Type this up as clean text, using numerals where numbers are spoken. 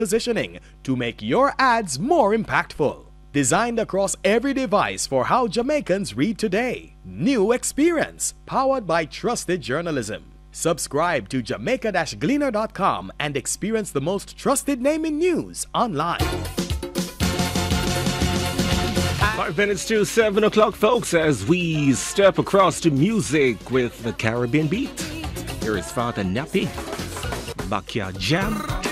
positioning to make your ads more impactful. Designed across every device for how Jamaicans read today. New experience, powered by trusted journalism. Subscribe to Jamaica-Gleaner.com and experience the most trusted name in news online. 5 minutes to 7 o'clock, folks, as we step across to music with the Caribbean beat. Here is Father Nappy, Backyard Jam.